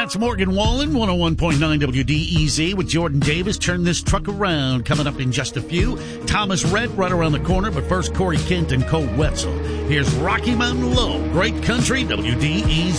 That's Morgan Wallen, 101.9 WDEZ with Jordan Davis. Turn this truck around coming up in just a few. Thomas Rhett right around the corner, but first Corey Kent and Cole Wetzel. Here's Rocky Mountain Low, Great Country, WDEZ.